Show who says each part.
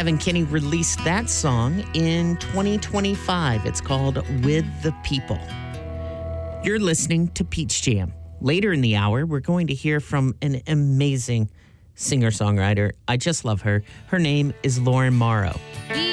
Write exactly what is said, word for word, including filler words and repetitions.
Speaker 1: Kevin Kinney released that song in twenty twenty-five. It's called With the People. You're listening to Peach Jam. Later in the hour, we're going to hear from an amazing singer-songwriter. I just love her. Her name is Lauren Morrow.
Speaker 2: We